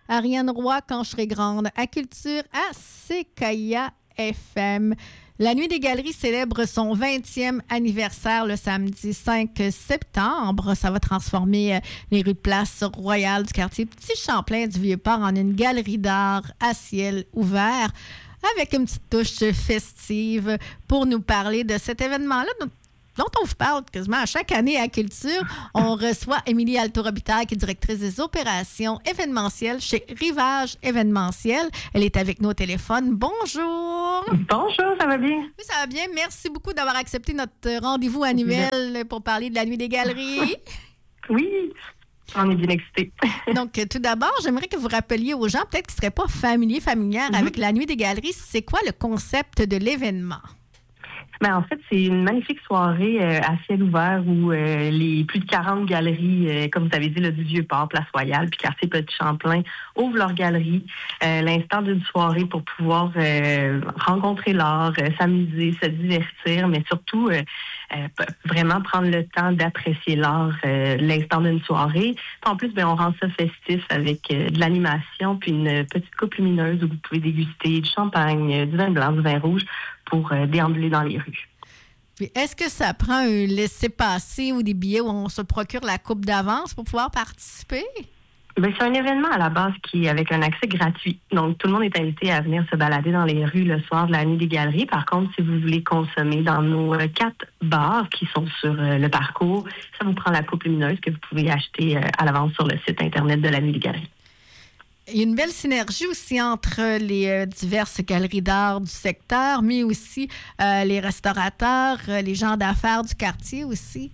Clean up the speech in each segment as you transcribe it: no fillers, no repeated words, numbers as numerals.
Ariane Roy, Quand je serai grande, à Culture, à CKIA FM. La Nuit des Galeries célèbre son 20e anniversaire le samedi 5 septembre. Ça va transformer les rues de Place Royale du quartier Petit Champlain du Vieux-Port en une galerie d'art à ciel ouvert avec une petite touche festive pour nous parler de cet événement-là dont on vous parle quasiment à chaque année à Culture. On reçoit Émilie Alto-Robitaille, qui est directrice des opérations événementielles chez Rivage Événementiel. Elle est avec nous au téléphone. Bonjour! Bonjour, ça va bien? Oui, ça va bien. Merci beaucoup d'avoir accepté notre rendez-vous annuel pour parler de la Nuit des Galeries. Oui, on est bien excités. Donc, tout d'abord, j'aimerais que vous rappeliez aux gens, peut-être qui ne seraient pas familières avec la Nuit des Galeries, c'est quoi le concept de l'événement? Ben, en fait, c'est une magnifique soirée à ciel ouvert où les plus de 40 galeries, comme vous avez dit, là, du Vieux-Port, Place Royale, puis quartier Petit-Champlain, ouvrent leurs galeries l'instant d'une soirée pour pouvoir rencontrer l'art, s'amuser, se divertir, mais surtout vraiment prendre le temps d'apprécier l'art l'instant d'une soirée. Puis en plus, ben, on rend ça festif avec de l'animation, puis une petite coupe lumineuse où vous pouvez déguster du champagne, du vin blanc, du vin rouge, pour déambuler dans les rues. Puis est-ce que ça prend un laissez-passer ou des billets où on se procure la coupe d'avance pour pouvoir participer? Bien, c'est un événement à la base qui est avec un accès gratuit. Donc, tout le monde est invité à venir se balader dans les rues le soir de la Nuit des Galeries. Par contre, si vous voulez consommer dans nos 4 bars qui sont sur le parcours, ça vous prend la coupe lumineuse que vous pouvez acheter à l'avance sur le site Internet de la Nuit des Galeries. Il y a une belle synergie aussi entre les diverses galeries d'art du secteur, mais aussi les restaurateurs, les gens d'affaires du quartier aussi.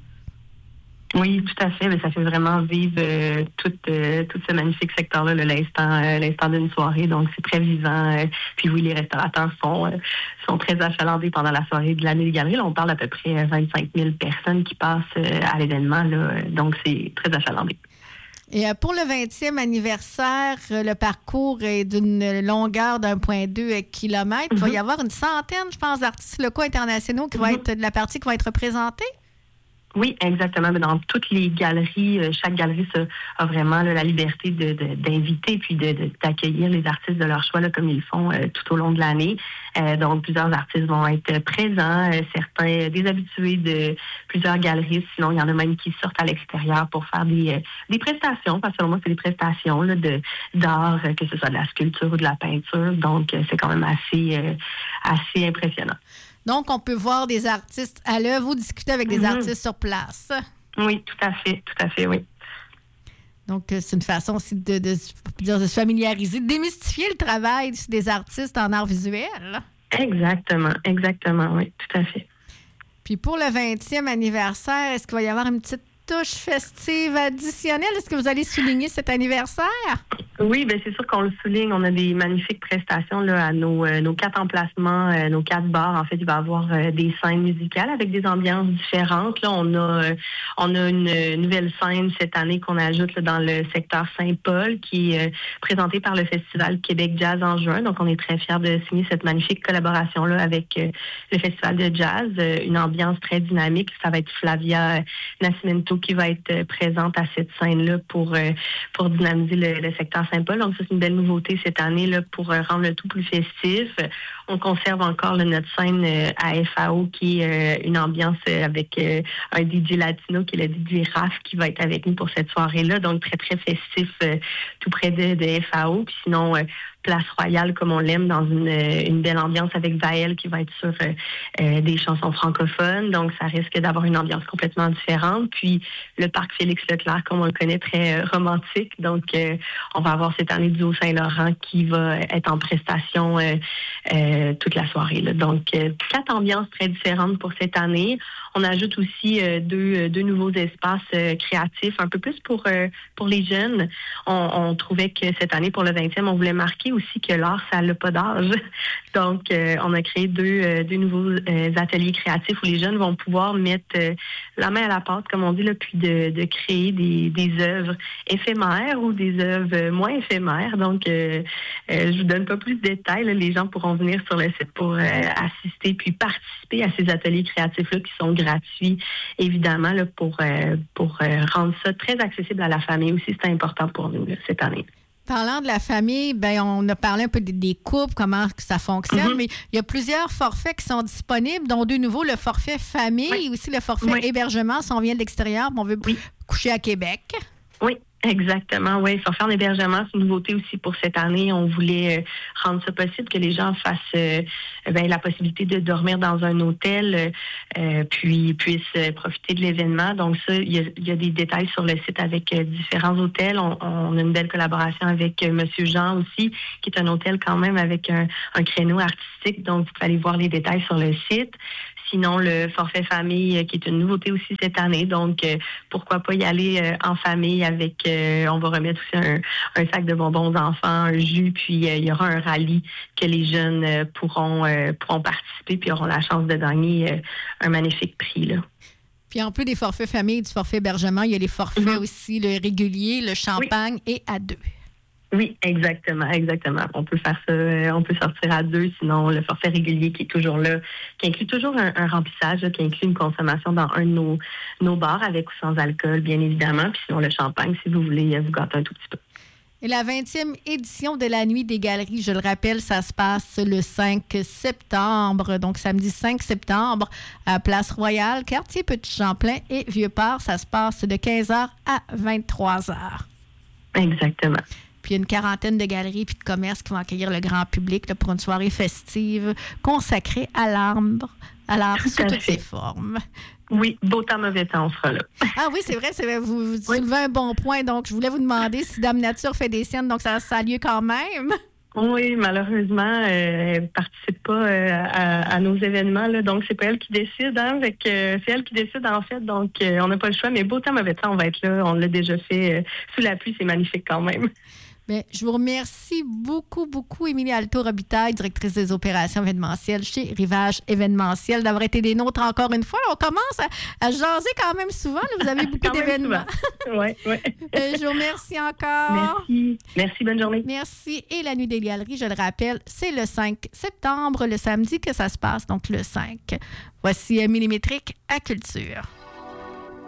Oui, tout à fait. Mais ça fait vraiment vivre tout ce magnifique secteur-là, l'instant d'une soirée. Donc, c'est très vivant. Puis oui, les restaurateurs sont très achalandés pendant la soirée de la Nuit des Galeries. Là, on parle d'à peu près 25 000 personnes qui passent à l'événement. Là. Donc, c'est très achalandé. Et pour le 20e anniversaire, le parcours est d'une longueur d'1,2 km. Il va y avoir une centaine, je pense, d'artistes locaux internationaux qui vont être de la partie qui vont être représentés. Oui, exactement. Dans toutes les galeries, chaque galerie a vraiment la liberté d'inviter puis d'accueillir les artistes de leur choix là, comme ils le font tout au long de l'année. Donc, plusieurs artistes vont être présents, certains des habitués de plusieurs galeries. Sinon, il y en a même qui sortent à l'extérieur pour faire des prestations. Parce que selon moi, c'est des prestations là, d'art, que ce soit de la sculpture ou de la peinture. Donc, c'est quand même assez impressionnant. Donc, on peut voir des artistes à l'œuvre ou discuter avec des artistes sur place. Oui, tout à fait, oui. Donc, c'est une façon aussi de se familiariser, de démystifier le travail des artistes en art visuel. Exactement, oui, tout à fait. Puis pour le 20e anniversaire, est-ce qu'il va y avoir une petite touche festive additionnelle? Est-ce que vous allez souligner cet anniversaire? Oui, bien c'est sûr qu'on le souligne. On a des magnifiques prestations là, à nos 4 emplacements, nos 4 bars. En fait, il va y avoir des scènes musicales avec des ambiances différentes. Là, on a une nouvelle scène cette année qu'on ajoute là, dans le secteur Saint-Paul qui est présentée par le Festival Québec Jazz en juin. Donc, on est très fiers de signer cette magnifique collaboration-là avec le Festival de Jazz. Une ambiance très dynamique. Ça va être Flavia Nascimento qui va être présente à cette scène-là pour dynamiser le secteur Saint-Paul. Donc, ça, c'est une belle nouveauté cette année là, pour rendre le tout plus festif. On conserve encore là, notre scène à FAO qui est une ambiance avec un DJ latino qui est le DJ Raph qui va être avec nous pour cette soirée-là. Donc, très, très festif tout près de FAO. Puis sinon, Place Royale, comme on l'aime, dans une belle ambiance avec Vaël qui va être sur des chansons francophones. Donc, ça risque d'avoir une ambiance complètement différente. Puis, le parc Félix-Leclerc, comme on le connaît, très romantique. Donc, on va avoir cette année Duo Saint-Laurent qui va être en prestation toute la soirée. Là. Donc, 4 ambiances très différentes pour cette année. On ajoute aussi deux nouveaux espaces créatifs, un peu plus pour les jeunes. On trouvait que cette année, pour le 20e, on voulait marquer aussi que l'art, ça n'a pas d'âge. Donc, on a créé deux nouveaux ateliers créatifs où les jeunes vont pouvoir mettre la main à la pâte, comme on dit, là, puis de créer des œuvres éphémères ou des œuvres moins éphémères. Donc, je vous donne pas plus de détails. Là. Les gens pourront venir sur le site pour assister puis participer à ces ateliers créatifs-là qui sont gratuits, évidemment, là, pour rendre ça très accessible à la famille aussi. C'est important pour nous là, cette année. Parlant de la famille, ben on a parlé un peu des couples, comment que ça fonctionne, mais il y a plusieurs forfaits qui sont disponibles, dont de nouveau le forfait famille et aussi le forfait hébergement si on vient de l'extérieur, on veut coucher à Québec. Oui. Exactement, oui. Forfait en hébergement, c'est une nouveauté aussi pour cette année. On voulait rendre ça possible que les gens fassent la possibilité de dormir dans un hôtel, puis puissent profiter de l'événement. Donc ça, il y a des détails sur le site avec différents hôtels. On a une belle collaboration avec Monsieur Jean aussi, qui est un hôtel quand même avec un créneau artistique. Donc, vous pouvez aller voir les détails sur le site. Sinon, le forfait famille, qui est une nouveauté aussi cette année. Donc, pourquoi pas y aller en famille avec, on va remettre aussi un sac de bonbons aux enfants, un jus, puis il y aura un rallye que les jeunes pourront participer, puis auront la chance de gagner un magnifique prix, là. Puis en plus des forfaits famille et du forfait hébergement, il y a les forfaits aussi, le régulier, le champagne et à 2. Oui, exactement. On peut faire ça, on peut sortir à 2, sinon le forfait régulier qui est toujours là, qui inclut toujours un remplissage, qui inclut une consommation dans un de nos bars avec ou sans alcool, bien évidemment. Puis sinon le champagne, si vous voulez vous gâter un tout petit peu. Et la 20e édition de la Nuit des Galeries, je le rappelle, ça se passe le 5 septembre, donc samedi 5 septembre, à Place Royale, quartier Petit-Champlain et Vieux-Port. Ça se passe de 15h à 23h. Exactement. Puis il y a une quarantaine de galeries puis de commerces qui vont accueillir le grand public là, pour une soirée festive consacrée à l'art sous toutes ses formes. Oui, beau temps, mauvais temps, on sera là. Ah oui, c'est vrai, vous soulevez un bon point. Donc, je voulais vous demander si Dame Nature fait des siennes, donc ça a lieu quand même. Oui, malheureusement, elle ne participe pas à nos événements, là, donc c'est pas elle qui décide, hein, c'est elle qui décide en fait, donc on n'a pas le choix, mais beau temps, mauvais temps, on va être là, on l'a déjà fait sous la pluie, c'est magnifique quand même. Bien, je vous remercie beaucoup, Émilie Alto-Robitaille, directrice des opérations événementielles chez Rivage Événementiel, d'avoir été des nôtres encore une fois. On commence à jaser quand même souvent. Là, vous avez beaucoup d'événements. Oui. Je vous remercie encore. Merci, bonne journée. Merci. Et la Nuit des Galeries, je le rappelle, c'est le 5 septembre, le samedi que ça se passe, donc le 5. Voici Millimétrique à Culture.